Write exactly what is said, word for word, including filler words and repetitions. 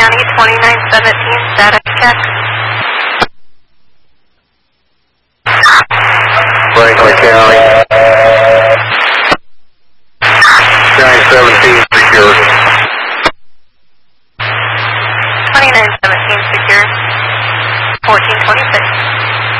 County, twenty-nine seventeen, status check. Franklin County. nine seventeen secure. twenty-nine seventeen secure. fourteen twenty-six.